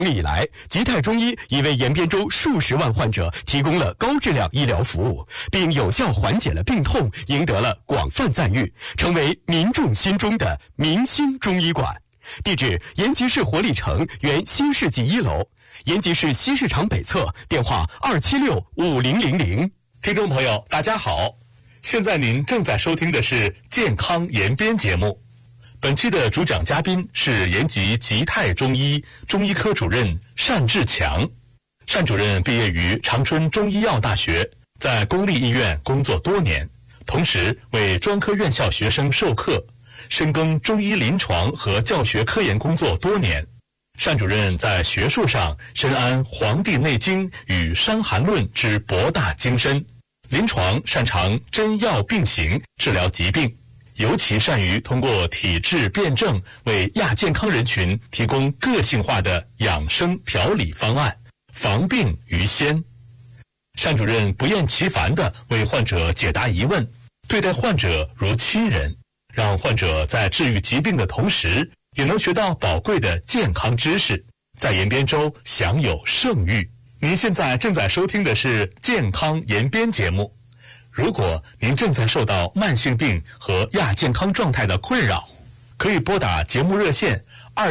以来，吉泰中医已为延边州数十万患者提供了高质量医疗服务，并有效缓解了病痛，赢得了广泛赞誉，成为民众心中的明星中医馆。地址：延吉市活力城原新世纪1楼，延吉市西市场北侧，电话276-5000。 听众朋友，大家好，现在您正在收听的是健康延边节目。本期的主讲嘉宾是延吉吉泰中医中医科主任单志强。单主任毕业于长春中医药大学，在公立医院工作多年，同时为专科院校学生授课，深耕中医临床和教学科研工作多年。单主任在学术上深谙《黄帝内经》与《伤寒论》之博大精深，临床擅长针药并行治疗疾病，尤其善于通过体质辩证为亚健康人群提供个性化的养生调理方案，防病于先。单主任不厌其烦地为患者解答疑问，对待患者如亲人，让患者在治愈疾病的同时，也能学到宝贵的健康知识，在延边州享有盛誉。您现在正在收听的是健康延边节目。如果您正在受到慢性病和亚健康状态的困扰，可以拨打节目热线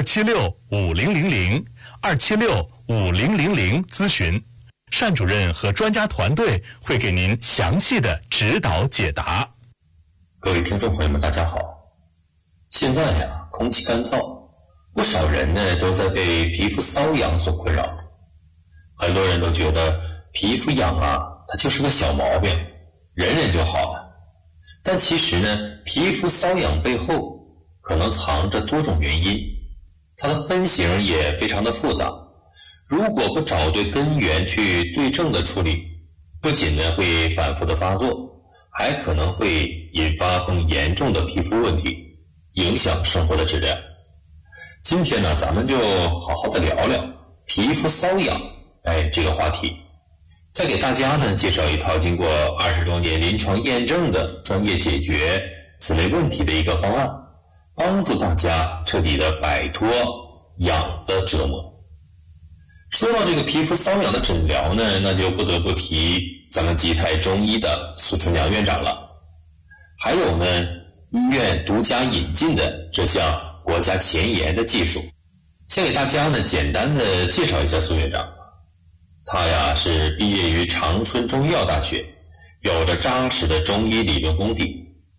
276-5000，276-5000咨询，单主任和专家团队会给您详细的指导解答。 各位听众朋友们，大家好。现在呀，空气干燥，不少人呢都在被皮肤瘙痒所困扰。很多人都觉得皮肤痒啊，它就是个小毛病，忍忍就好了。但其实呢，皮肤瘙痒背后可能藏着多种原因，它的分型也非常的复杂。如果不找对根源去对症的处理，不仅呢会反复的发作，还可能会引发更严重的皮肤问题，影响生活的质量。今天呢，咱们就好好的聊聊皮肤瘙痒这个话题，再给大家呢介绍一套经过20多年临床验证的专业解决此类问题的一个方案，帮助大家彻底的摆脱痒的折磨。说到这个皮肤瘙痒的诊疗呢，那就不得不提咱们吉泰中医的苏春阳院长了，还有呢医院独家引进的这项国家前沿的技术。先给大家呢简单的介绍一下苏院长。他呀是毕业于长春中医药大学，有着扎实的中医理论功底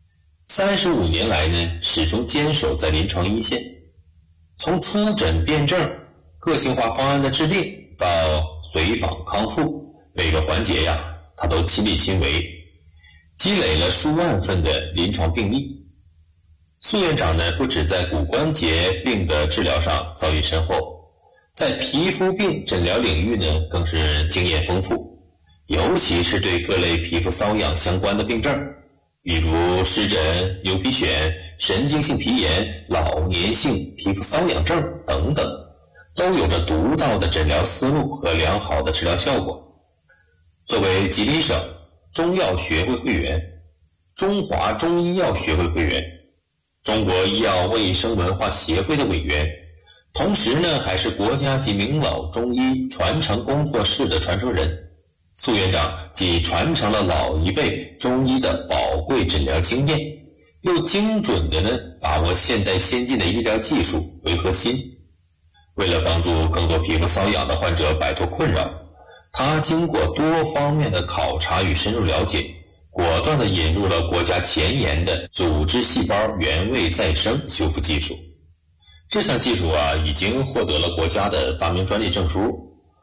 ，35年来呢始终坚守在临床一线，从出诊辩证、个性化方案的制定到随访康复，每个环节呀他都亲力亲为，积累了数万份的临床病例。苏院长呢不只在骨关节病的治疗上造诣深厚，在皮肤病诊疗领域呢更是经验丰富，尤其是对各类皮肤瘙痒相关的病症，比如湿疹、牛皮癣、神经性皮炎、老年性皮肤瘙痒症等等，都有着独到的诊疗思路和良好的治疗效果。作为吉林省中药学会会员、中华中医药学会会员、中国医药卫生文化协会的委员，同时呢还是国家级名老中医传承工作室的传承人。苏院长既传承了老一辈中医的宝贵诊疗经验，又精准的呢把握现代先进的医疗技术为核心。为了帮助更多皮肤瘙痒的患者摆脱困扰，他经过多方面的考察与深入了解，果断地引入了国家前沿的组织细胞原位再生修复技术。这项技术啊已经获得了国家的发明专利证书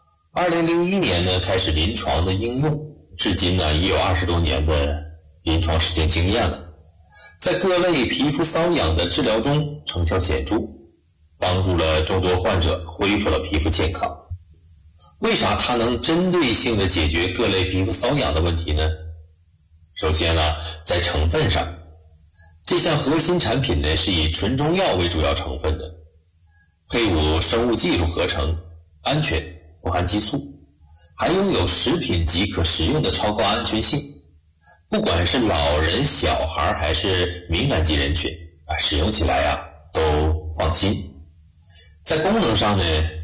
，2001年呢开始临床的应用，至今呢已有20多年的临床实践经验了，在各类皮肤瘙痒的治疗中成效显著，帮助了众多患者恢复了皮肤健康。为啥它能针对性的解决各类皮肤瘙痒的问题呢？首先呢，在成分上，这项核心产品呢是以纯中药为主要成分的，配伍生物技术合成，安全，不含激素，还拥有食品级可食用的超高安全性。不管是老人、小孩还是敏感肌人群使用起来都放心。在功能上呢，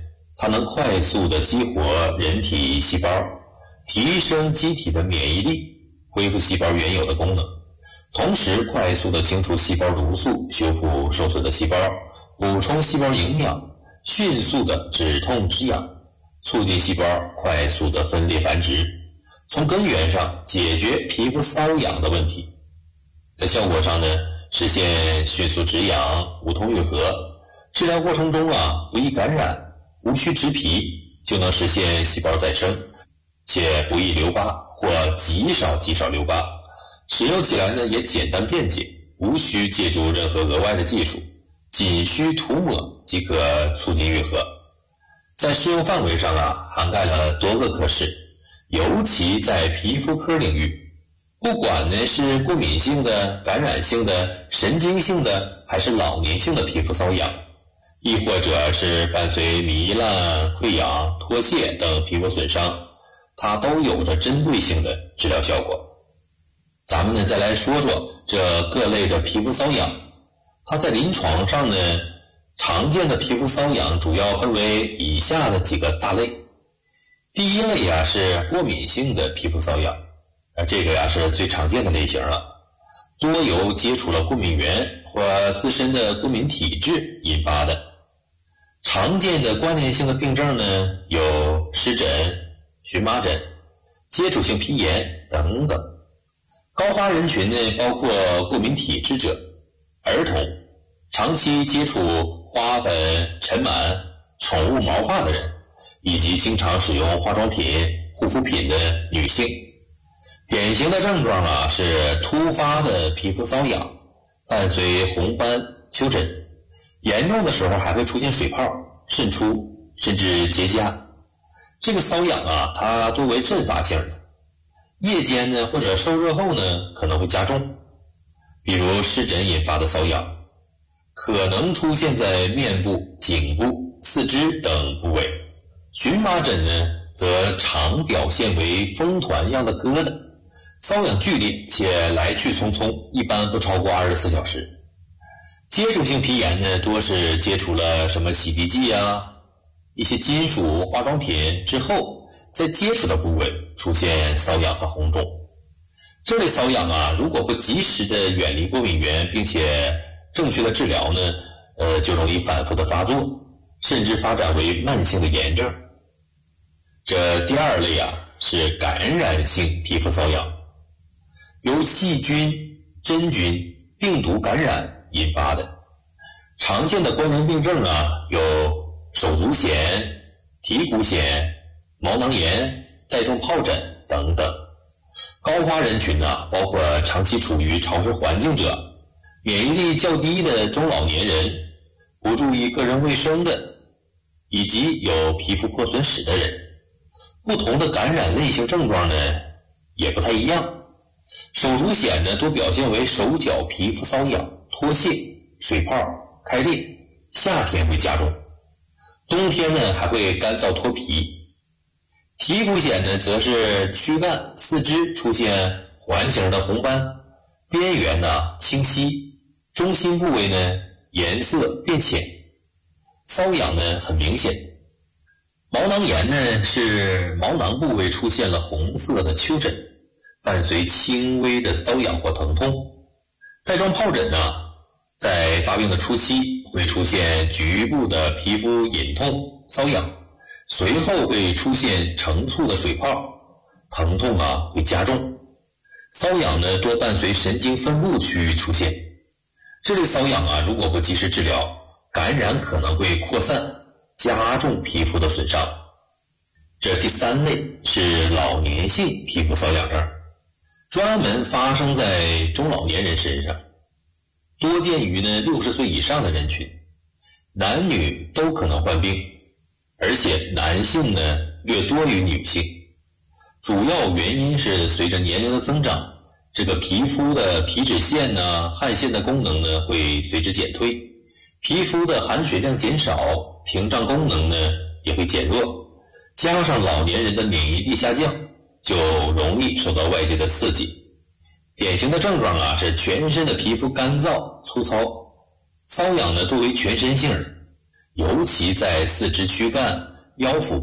它能快速地激活人体细胞，提升机体的免疫力，恢复细胞原有的功能，同时快速地清除细胞毒素，修复受损的细胞，补充细胞营养，迅速地止痛止痒，促进细胞快速地分裂繁殖，从根源上解决皮肤瘙痒的问题。在效果上呢，实现迅速止痒，无痛愈合。治疗过程中不易感染，无需植皮，就能实现细胞再生，且不易留疤或极少留疤。使用起来呢也简单便捷，无需借助任何额外的技术，仅需涂抹即可促进愈合。在适用范围上涵盖了多个科室，尤其在皮肤科领域，不管呢是过敏性的、感染性的、神经性的，还是老年性的皮肤瘙痒，亦或者是伴随糜烂、溃疡、脱屑等皮肤损伤，它都有着针对性的治疗效果。咱们呢再来说说这各类的皮肤瘙痒，它在临床上呢常见的皮肤瘙痒主要分为以下的几个大类。第一类是过敏性的皮肤瘙痒，这个是最常见的类型了，多由接触了过敏源或自身的过敏体质引发的。常见的关联性的病症呢有湿疹、荨麻疹、接触性皮炎等等。高发人群呢包括过敏体质者、儿童、长期接触花粉、尘螨、宠物毛发的人，以及经常使用化妆品、护肤品的女性。典型的症状是突发的皮肤瘙痒，伴随红斑、丘疹，严重的时候还会出现水泡、渗出，甚至结痂。这个瘙痒它多为阵发性的，夜间呢或者受热后呢可能会加重。比如湿疹引发的瘙痒，可能出现在面部、颈部、四肢等部位。荨麻疹呢则常表现为风团样的疙瘩，瘙痒剧烈且来去匆匆，一般不超过24小时。接触性皮炎呢多是接触了什么洗涤剂一些金属化妆品之后，在接触的部位出现瘙痒和红肿。这类瘙痒如果不及时的远离过敏源，并且正确的治疗呢就容易反复的发作，甚至发展为慢性的炎症。这第二类是感染性皮肤瘙痒，由细菌、真菌、病毒感染引发的。常见的关联病症有手足癣、蹄骨癣、毛囊炎、带状疱疹等等。高发人群包括长期处于潮湿环境者、免疫力较低的中老年人、不注意个人卫生的，以及有皮肤破损史的人。不同的感染类型症状呢也不太一样。手足癣呢多表现为手脚皮肤瘙痒、脱屑、水泡、开裂，夏天会加重，冬天呢还会干燥脱皮。蹄骨癣呢则是躯干、四肢出现环形的红斑，边缘清晰，中心部位呢颜色变浅，瘙痒呢很明显。毛囊炎呢是毛囊部位出现了红色的丘疹，伴随轻微的瘙痒或疼痛。带状疱疹在发病的初期会出现局部的皮肤隐痛、瘙痒，随后会出现成簇的水泡，疼痛会加重。瘙痒呢多伴随神经分布区域出现。这类瘙痒如果不及时治疗，感染可能会扩散，加重皮肤的损伤。这第三类是老年性皮肤瘙痒症，专门发生在中老年人身上，多见于60岁以上的人群，男女都可能患病，而且男性呢略多于女性。主要原因是随着年龄的增长，这个皮肤的皮脂腺汗腺的功能呢会随之减退，皮肤的含水量减少，屏障功能呢也会减弱，加上老年人的免疫力下降，就容易受到外界的刺激。典型的症状是全身的皮肤干燥、粗糙，瘙痒呢多为全身性的，尤其在四肢躯干、 腰腹